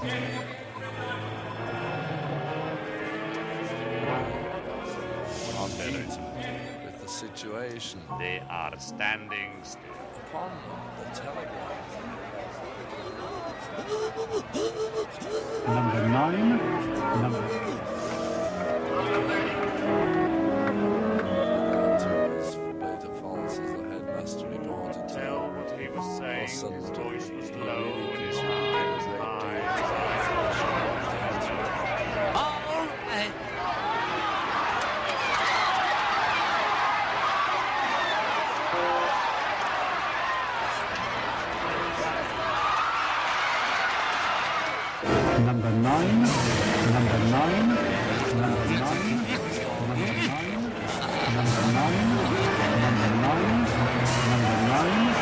With the situation. They are standing still. Upon the telegraph. Number 9. Forbade false as the headmaster reported. Tell what he was saying. His voice was low and his heart was high. Number 9. Number 9. Number 9.